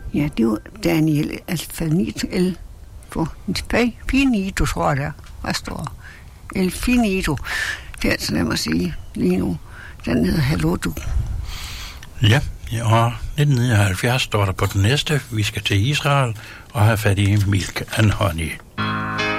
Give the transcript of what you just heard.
Ja, det var Daniel Finito, tror jeg det er. Hvad står El Finito. Det er altså nemt at sige lige nu. Den hedder Hallo du. Ja, og 1979 står der på den næste. Vi skal til Israel og have fat i Milk and Honey.